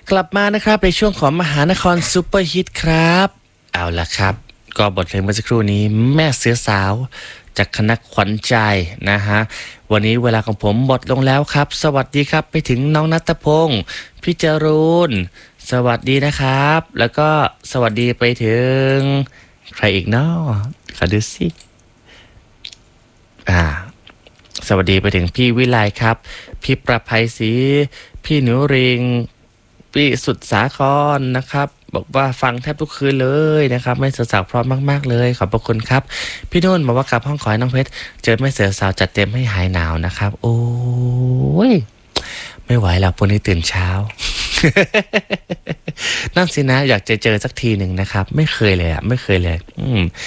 กลับมานะครับในช่วงของมหานครซูเปอร์ฮิตครับเอาละครับก็บทเพลงเมื่อสักครู่นี้แม่เสือสาวจากคณะขวัญใจนะฮะวันนี้เวลาของผมหมดลงแล้วครับ สวัสดีครับไปถึงน้องณัฐพงศ์พี่จรูนสวัสดีนะครับแล้วก็สวัสดีไปถึงใครอีกเนาะขอดูสิอ่าสวัสดีไปถึงพี่วิไลครับพี่ประภัยศรีพี่หนูริง พี่สุดสาครนะครับบอกว่าฟังแทบทุกคืนเลยนะครับไม่เสือสาวพร้อมมากๆเลยขอบพระคุณครับพี่นุ่นบอกว่ากลับห้องขอให้น้องเพชรเจอไม่เสือสาวจัดเต็มให้หายหนาวนะครับโอ้ยไม่ไหวแล้วพรุ่งนี้ตื่นเช้า นั่นสินะอยากจะเจอสักทีหนึ่งนะครับไม่เคยเลยอ่ะไม่เคยเลย